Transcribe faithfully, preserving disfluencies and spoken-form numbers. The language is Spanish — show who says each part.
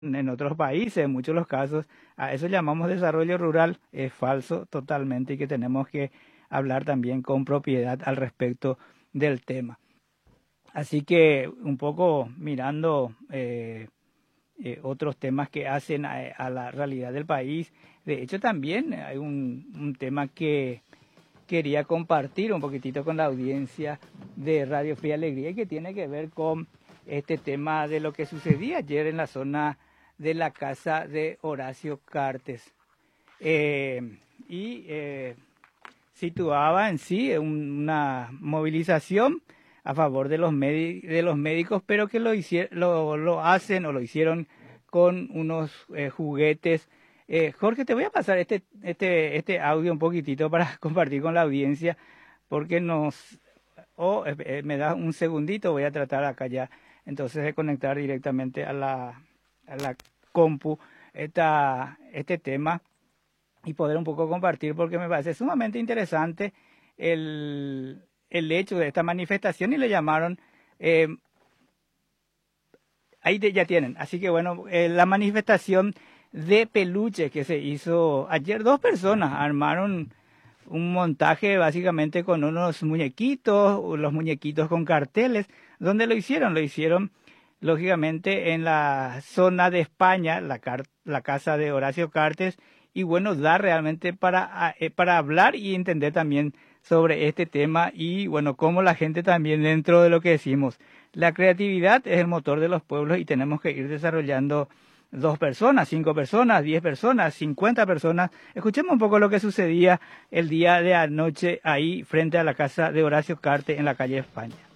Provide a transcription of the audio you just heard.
Speaker 1: en otros países, en muchos de los casos. A eso llamamos desarrollo rural, es falso totalmente y que tenemos que hablar también con propiedad al respecto del tema. Así que un poco mirando eh, eh, otros temas que hacen a, a la realidad del país. De hecho, también hay un, un tema que quería compartir un poquitito con la audiencia de Radio Fría Alegría y que tiene que ver con este tema de lo que sucedía ayer en la zona de la casa de Horacio Cartes. Eh, y eh, situaba en sí una movilización a favor de los, de los médicos, pero que lo, lo, lo hacen o lo hicieron con unos eh, juguetes. Eh, Jorge, te voy a pasar este, este, este audio un poquitito para compartir con la audiencia, porque nos... O oh, eh, me da un segundito, voy a tratar acá ya, entonces de conectar directamente a la, a la compu esta, este tema y poder un poco compartir, porque me parece sumamente interesante el, el hecho de esta manifestación y le llamaron... Eh, ahí te, ya tienen, así que bueno, eh, la manifestación de peluche que se hizo ayer, dos personas armaron un montaje básicamente con unos muñequitos, los muñequitos con carteles. ¿Dónde lo hicieron? Lo hicieron lógicamente en la zona de España, la, car la casa de Horacio Cartes, y bueno, da realmente para, eh, para hablar y entender también sobre este tema y bueno, cómo la gente también dentro de lo que decimos, la creatividad es el motor de los pueblos y tenemos que ir desarrollando dos personas, cinco personas, diez personas, cincuenta personas. Escuchemos un poco lo que sucedía el día de anoche ahí frente a la casa de Horacio Cartes en la calle España.